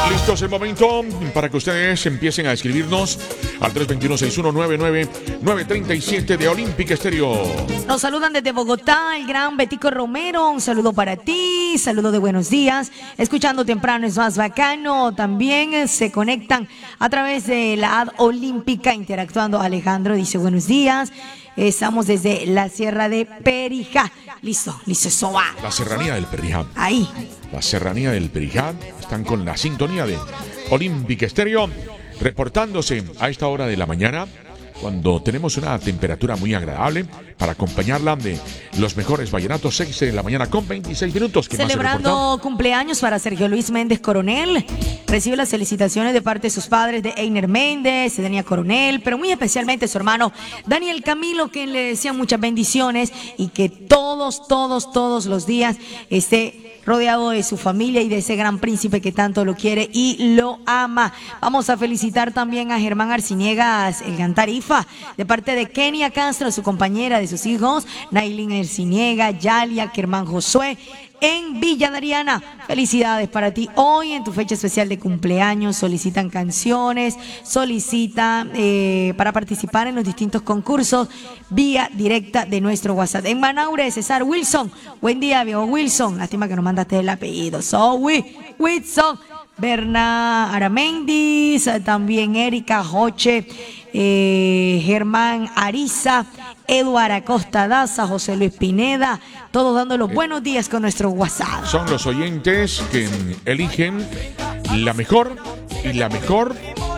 Listo, es el momento para que ustedes empiecen a escribirnos al 321-6199-937 de Olímpica Estéreo. Nos saludan desde Bogotá, el gran Betico Romero. Un saludo para ti, saludo de buenos días. Escuchando temprano es más bacano. También se conectan a través de la ad Olímpica, interactuando. Alejandro dice buenos días. Estamos desde la Sierra de Perijá. Listo, eso va. La Serranía del Perijá. Ahí. La Serranía del Perijá están con la sintonía de Olímpica Estéreo, reportándose a esta hora de la mañana, cuando tenemos una temperatura muy agradable, para acompañarla de los mejores vallenatos, 6 de la mañana con 26 minutos. Celebrando cumpleaños para Sergio Luis Méndez Coronel. Recibe las felicitaciones de parte de sus padres, de Einer Méndez, de Dania Coronel, pero muy especialmente su hermano Daniel Camilo, que le desean muchas bendiciones y que todos los días esté rodeado de su familia y de ese gran príncipe que tanto lo quiere y lo ama. Vamos a felicitar también a Germán Arciniegas, el gran Tarifa, de parte de Kenia Castro, su compañera, de sus hijos, Nailin Arciniega, Yalia, Germán Josué, en Villa Dariana. Felicidades para ti hoy en tu fecha especial de cumpleaños. Solicitan canciones, solicitan para participar en los distintos concursos vía directa de nuestro WhatsApp. En Manaure, César Wilson. Buen día, viejo Wilson. Lástima que no mandaste el apellido. Wilson. Berna Aramendis, también Erika Joche, Germán Ariza, Eduardo Acosta Daza, José Luis Pineda, todos dando los buenos días con nuestro WhatsApp. Son los oyentes que eligen la mejor